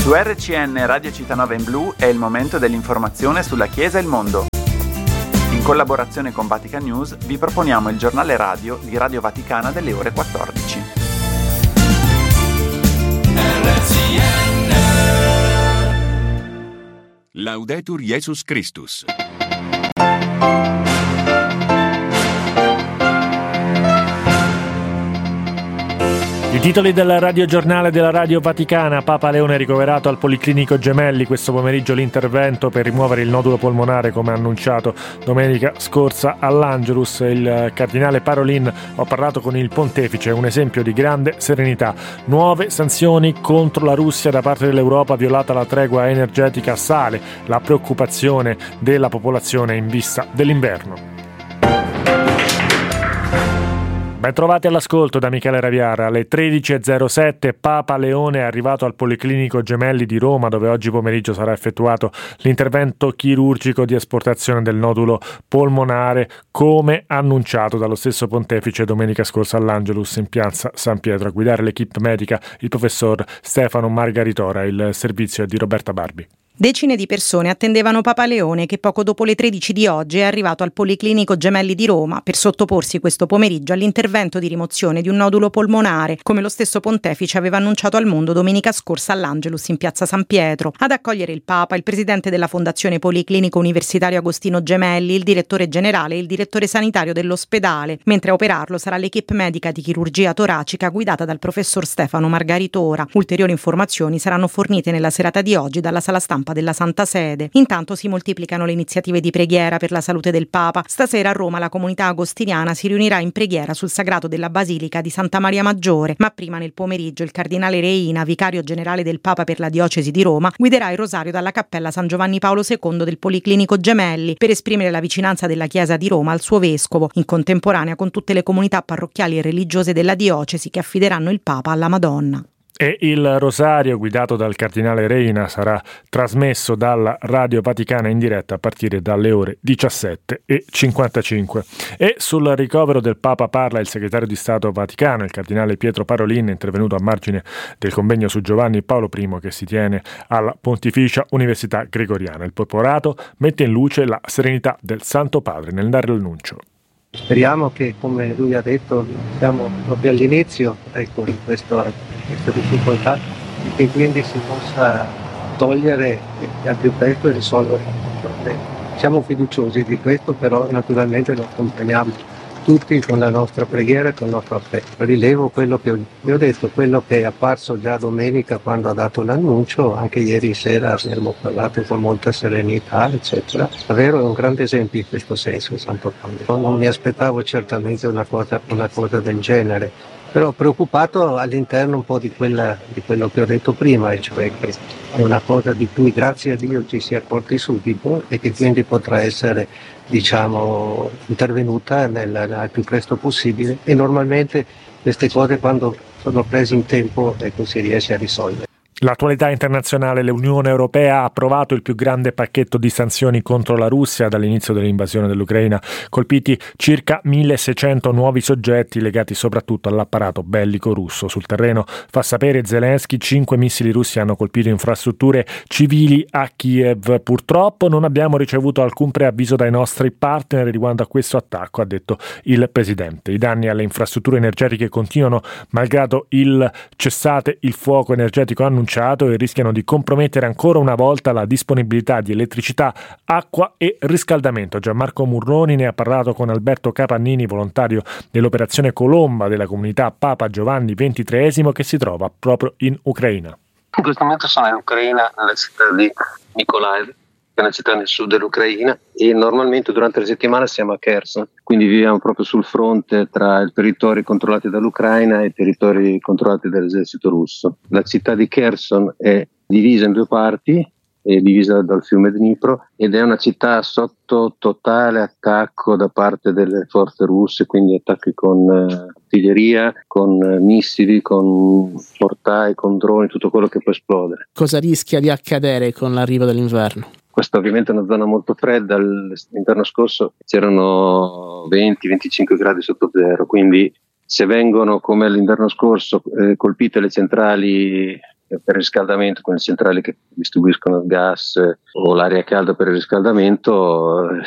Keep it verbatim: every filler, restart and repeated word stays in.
Su R C N Radio Città in Blu è il momento dell'informazione sulla Chiesa e il mondo. In collaborazione con Vatican News vi proponiamo il giornale radio di Radio Vaticana delle ore quattordici. R C N Laudetur Jesus Christus. I titoli del radiogiornale della Radio Vaticana. Papa Leone ricoverato al Policlinico Gemelli. Questo pomeriggio l'intervento per rimuovere il nodulo polmonare, come annunciato domenica scorsa all'Angelus. Il cardinale Parolin: ho parlato con il pontefice, un esempio di grande serenità. Nuove sanzioni contro la Russia da parte dell'Europa, violata la tregua energetica. Sale la preoccupazione della popolazione in vista dell'inverno. Ben trovati all'ascolto da Michele Raviara. Alle tredici e zero sette Papa Leone è arrivato al Policlinico Gemelli di Roma, dove oggi pomeriggio sarà effettuato l'intervento chirurgico di asportazione del nodulo polmonare, come annunciato dallo stesso pontefice domenica scorsa all'Angelus in piazza San Pietro. A guidare l'equipe medica il professor Stefano Margaritora. Il servizio è di Roberta Barbi. Decine di persone attendevano Papa Leone, che poco dopo le tredici di oggi è arrivato al Policlinico Gemelli di Roma per sottoporsi questo pomeriggio all'intervento di rimozione di un nodulo polmonare, come lo stesso pontefice aveva annunciato al mondo domenica scorsa all'Angelus in piazza San Pietro. Ad accogliere il Papa il presidente della Fondazione Policlinico Universitario Agostino Gemelli, il direttore generale e il direttore sanitario dell'ospedale, mentre a operarlo sarà l'equipe medica di chirurgia toracica guidata dal professor Stefano Margaritora. Ulteriori informazioni saranno fornite nella serata di oggi dalla sala stampa della Santa Sede. Intanto si moltiplicano le iniziative di preghiera per la salute del Papa. Stasera a Roma la comunità agostiniana si riunirà in preghiera sul sagrato della Basilica di Santa Maria Maggiore, ma prima nel pomeriggio il cardinale Reina, vicario generale del Papa per la diocesi di Roma, guiderà il rosario dalla cappella San Giovanni Paolo secondo del Policlinico Gemelli per esprimere la vicinanza della Chiesa di Roma al suo vescovo, in contemporanea con tutte le comunità parrocchiali e religiose della diocesi che affideranno il Papa alla Madonna. E il rosario guidato dal cardinale Reina sarà trasmesso dalla Radio Vaticana in diretta a partire dalle ore diciassette e cinquantacinque. E sul ricovero del Papa parla il segretario di Stato Vaticano, il cardinale Pietro Parolin, intervenuto a margine del convegno su Giovanni Paolo I che si tiene alla Pontificia Università Gregoriana. Il porporato mette in luce la serenità del Santo Padre nel dare l'annuncio. Speriamo che, come lui ha detto, siamo proprio all'inizio, ecco, di questa, questa difficoltà, e che quindi si possa togliere al più presto e risolvere il problema. Siamo fiduciosi di questo, però naturalmente lo accompagniamo tutti con la nostra preghiera e con il nostro affetto. Rilevo quello che vi ho detto, quello che è apparso già domenica quando ha dato l'annuncio, anche ieri sera abbiamo parlato con molta serenità, eccetera. Davvero è un grande esempio in questo senso, Santo Padre. Non mi aspettavo certamente una cosa, una cosa del genere, però preoccupato all'interno un po' di, quella, di quello che ho detto prima, e cioè che è una cosa di cui grazie a Dio ci si è accorti subito e che quindi potrà essere, diciamo, intervenuta nel, nel più presto possibile, e normalmente queste cose quando sono prese in tempo, ecco, si riesce a risolvere. L'attualità internazionale. L'Unione Europea ha approvato il più grande pacchetto di sanzioni contro la Russia dall'inizio dell'invasione dell'Ucraina, colpiti circa milleseicento nuovi soggetti legati soprattutto all'apparato bellico russo. Sul terreno, fa sapere Zelensky, cinque missili russi hanno colpito infrastrutture civili a Kiev. Purtroppo non abbiamo ricevuto alcun preavviso dai nostri partner riguardo a questo attacco, ha detto il presidente. I danni alle infrastrutture energetiche continuano malgrado il cessate il fuoco energetico annunciato e rischiano di compromettere ancora una volta la disponibilità di elettricità, acqua e riscaldamento. Gianmarco Murroni ne ha parlato con Alberto Capannini, volontario dell'operazione Colomba della comunità Papa Giovanni ventitreesimo, che si trova proprio in Ucraina. In questo momento sono in Ucraina, nella città di Mykolaiv, che è una città nel sud dell'Ucraina, e normalmente durante la settimana siamo a Kherson, quindi viviamo proprio sul fronte tra i territori controllati dall'Ucraina e i territori controllati dall'esercito russo. La città di Kherson è divisa in due parti, è divisa dal fiume Dnipro, ed è una città sotto totale attacco da parte delle forze russe, quindi attacchi con eh, artiglieria, con eh, missili, con mortai, con droni, tutto quello che può esplodere. Cosa rischia di accadere con l'arrivo dell'inverno? Questa ovviamente è una zona molto fredda, l'inverno scorso c'erano venti venticinque gradi sotto zero, quindi se vengono come l'inverno scorso eh, colpite le centrali per il riscaldamento, con le centrali che distribuiscono il gas o l'aria calda per il riscaldamento,